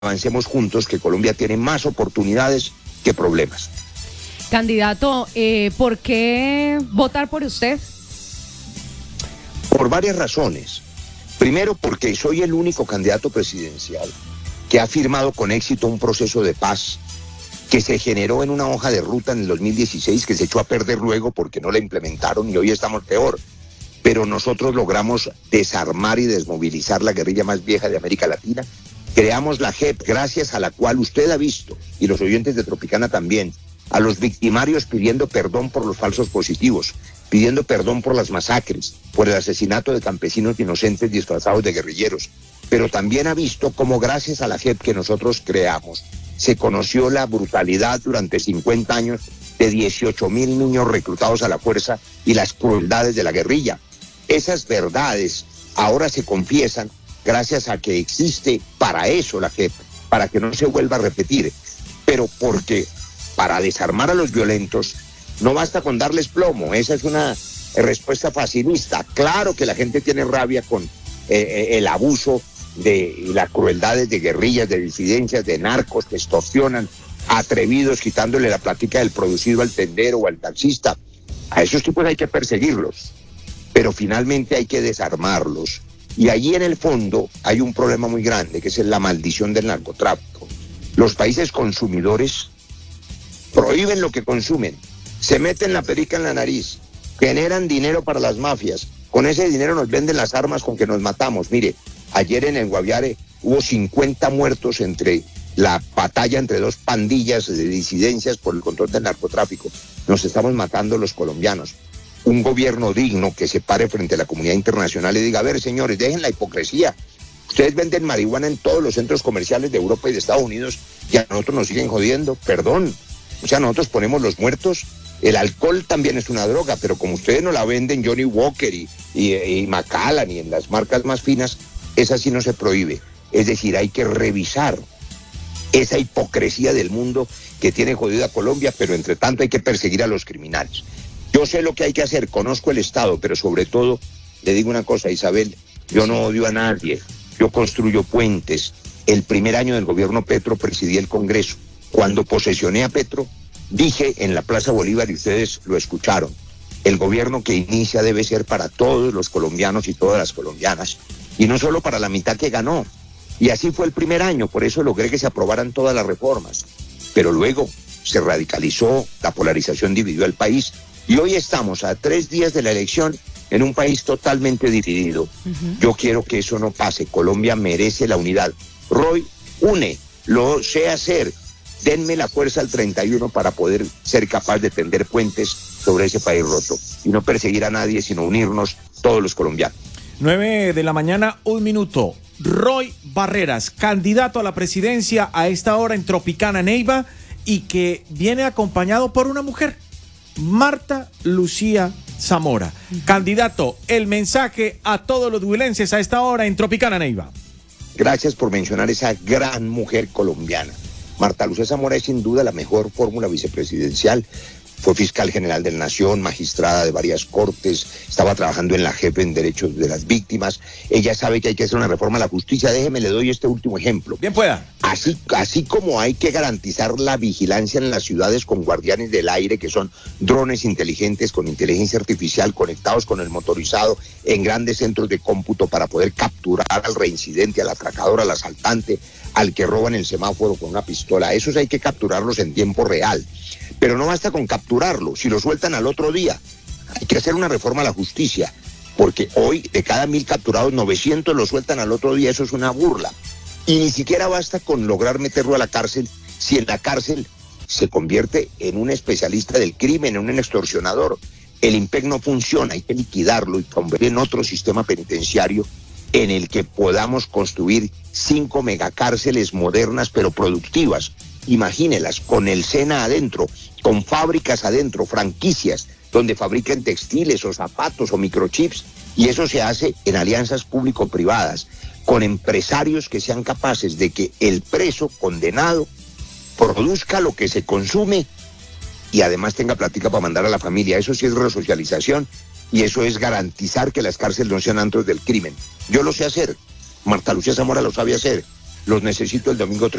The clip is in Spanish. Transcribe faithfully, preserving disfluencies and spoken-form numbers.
avancemos juntos, que Colombia tiene más oportunidades que problemas. Candidato, eh, ¿por qué votar por usted? Por varias razones. Primero, porque soy el único candidato presidencial que ha firmado con éxito un proceso de paz que se generó en una hoja de ruta en el dos mil dieciséis, que se echó a perder luego porque no la implementaron y hoy estamos peor. Pero nosotros logramos desarmar y desmovilizar la guerrilla más vieja de América Latina. Creamos la J E P, gracias a la cual usted ha visto, y los oyentes de Tropicana también, a los victimarios pidiendo perdón por los falsos positivos, pidiendo perdón por las masacres, por el asesinato de campesinos inocentes disfrazados de guerrilleros. Pero también ha visto cómo gracias a la J E P que nosotros creamos, se conoció la brutalidad durante cincuenta años de dieciocho mil niños reclutados a la fuerza y las crueldades de la guerrilla. Esas verdades ahora se confiesan gracias a que existe para eso la J E P, para que no se vuelva a repetir, pero porque para desarmar a los violentos no basta con darles plomo. Esa es una respuesta facilista. Claro que la gente tiene rabia con eh, el abuso de y las crueldades de guerrillas, de disidencias, de narcos que extorsionan atrevidos quitándole la plática del producido al tendero o al taxista. A esos tipos hay que perseguirlos, pero finalmente hay que desarmarlos. Y allí en el fondo hay un problema muy grande, que es la maldición del narcotráfico. Los países consumidores prohíben lo que consumen, se meten la perica en la nariz, generan dinero para las mafias, con ese dinero nos venden las armas con que nos matamos. Mire, ayer en el Guaviare hubo cincuenta muertos entre la batalla entre dos pandillas de disidencias por el control del narcotráfico. Nos estamos matando los colombianos. Un gobierno digno que se pare frente a la comunidad internacional y diga: a ver, señores, dejen la hipocresía. Ustedes venden marihuana en todos los centros comerciales de Europa y de Estados Unidos y a nosotros nos siguen jodiendo. Perdón. O sea, nosotros ponemos los muertos. El alcohol también es una droga, pero como ustedes no la venden Johnny Walker y, y, y Macallan y en las marcas más finas, esa sí no se prohíbe. Es decir, hay que revisar esa hipocresía del mundo que tiene jodida Colombia, pero entre tanto hay que perseguir a los criminales. Yo sé lo que hay que hacer, conozco el Estado, pero sobre todo, le digo una cosa, Isabel, yo no odio a nadie, yo construyo puentes. El primer año del gobierno Petro presidí el Congreso. Cuando posesioné a Petro, dije en la Plaza Bolívar, y ustedes lo escucharon, el gobierno que inicia debe ser para todos los colombianos y todas las colombianas, y no solo para la mitad que ganó. Y así fue el primer año, por eso logré que se aprobaran todas las reformas. Pero luego se radicalizó, la polarización dividió al país, y hoy estamos a tres días de la elección en un país totalmente dividido. Uh-huh. Yo quiero que eso no pase. Colombia merece la unidad. Roy une, lo sé hacer. Denme la fuerza al treinta y uno para poder ser capaz de tender puentes sobre ese país roto y no perseguir a nadie, sino unirnos todos los colombianos. nueve de la mañana, un minuto. Roy Barreras, candidato a la presidencia a esta hora en Tropicana, Neiva, y que viene acompañado por una mujer, Marta Lucía Zamora. Candidato, el mensaje a todos los huilenses a esta hora en Tropicana, Neiva. Gracias por mencionar esa gran mujer colombiana. Marta Lucía Zamora es sin duda la mejor fórmula vicepresidencial. Fue fiscal general de la Nación, magistrada de varias cortes, estaba trabajando en la J E P en derechos de las víctimas. Ella sabe que hay que hacer una reforma a la justicia. Déjeme, le doy este último ejemplo. Bien pueda. Así, así como hay que garantizar la vigilancia en las ciudades con guardianes del aire, que son drones inteligentes con inteligencia artificial conectados con el motorizado en grandes centros de cómputo para poder capturar al reincidente, al atracador, al asaltante, al que roban el semáforo con una pistola. Esos hay que capturarlos en tiempo real. Pero no basta con capturarlo, si lo sueltan al otro día. Hay que hacer una reforma a la justicia, porque hoy de cada mil capturados, novecientos lo sueltan al otro día. Eso es una burla. Y ni siquiera basta con lograr meterlo a la cárcel, si en la cárcel se convierte en un especialista del crimen, en un extorsionador. El I M P E C no funciona, hay que liquidarlo y convertir en otro sistema penitenciario en el que podamos construir cinco megacárceles modernas pero productivas. Imagínelas, con el SENA adentro, con fábricas adentro, franquicias, donde fabriquen textiles o zapatos o microchips, y eso se hace en alianzas público-privadas, con empresarios que sean capaces de que el preso condenado produzca lo que se consume y además tenga plática para mandar a la familia. Eso sí es resocialización y eso es garantizar que las cárceles no sean antros del crimen. Yo lo sé hacer, Marta Lucía Zamora lo sabe hacer. Los necesito el domingo